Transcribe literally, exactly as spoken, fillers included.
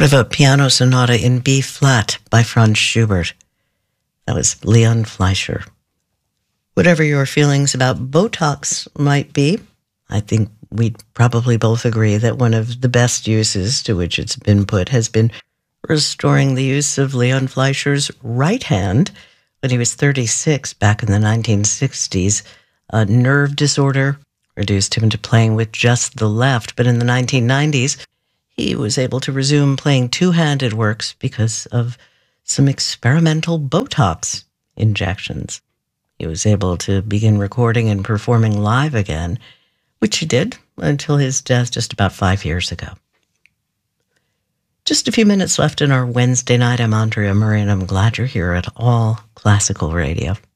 part of a piano sonata in B flat by Franz Schubert. That was Leon Fleischer. Whatever your feelings about Botox might be, I think we'd probably both agree that one of the best uses to which it's been put has been restoring the use of Leon Fleischer's right hand. When he was thirty-six back in the nineteen sixties, a nerve disorder reduced him to playing with just the left, but in the nineteen nineties, he was able to resume playing two-handed works because of some experimental Botox injections. He was able to begin recording and performing live again, which he did until his death just about five years ago. Just a few minutes left in our Wednesday night. I'm Andrea Murray, and I'm glad you're here at All Classical Radio.